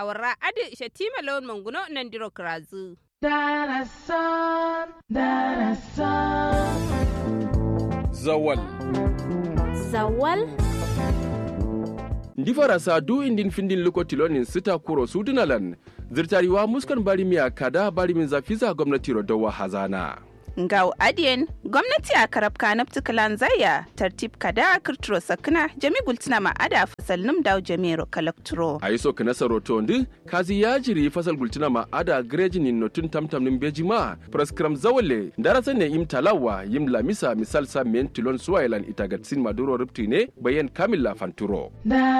hawarra adi shatima lawan manguno nan diro krazu. Zawal. Ndifara sa du indin findin lokotilonin sita kuro sudunalan zirtariwa muskan barimiya kada barimin zafiza gwamnati rodowa hazana. Ngau adien gwamnati a karabka naftukalan zaya tartib kada kirturo sakna jami gultina ma ada fasal num daw jamiro kalakturo. A yi so kana saroto ndi kazi ya jiri fasal gultina ma ada grejin notun tamtam nim bejima praskram zawale darasa ne im talawa yim lamisa misal sa men tilon suwailan itagatsin maduro riptine bayan kamilla fanturo.